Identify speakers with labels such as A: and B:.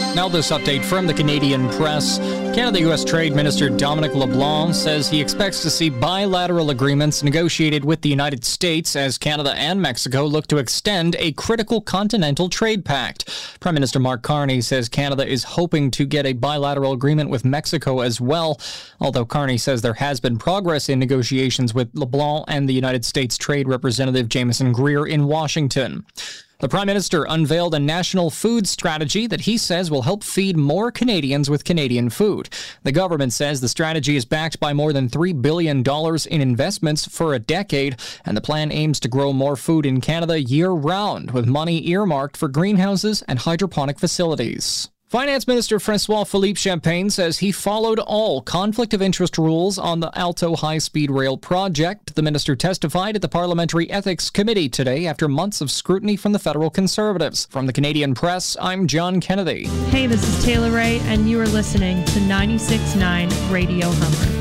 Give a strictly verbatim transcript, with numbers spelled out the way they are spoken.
A: Now this update from the Canadian press. Canada-U S Trade Minister Dominic LeBlanc says he expects to see bilateral agreements negotiated with the United States as Canada and Mexico look to extend a critical continental trade pact. Prime Minister Mark Carney says Canada is hoping to get a bilateral agreement with Mexico as well, although Carney says there has been progress in negotiations with LeBlanc and the United States Trade Representative Jameson Greer in Washington. The Prime Minister unveiled a national food strategy that he says will help feed more Canadians with Canadian food. The government says the strategy is backed by more than three billion dollars in investments for a decade, and the plan aims to grow more food in Canada year-round, with money earmarked for greenhouses and hydroponic facilities. Finance Minister François-Philippe Champagne says he followed all conflict of interest rules on the Alto high-speed rail project. The minister testified at the Parliamentary Ethics Committee today after months of scrutiny from the federal Conservatives. From the Canadian Press, I'm John Kennedy.
B: Hey, this is Taylor Ray, and you are listening to ninety-six point nine Radio Hummer.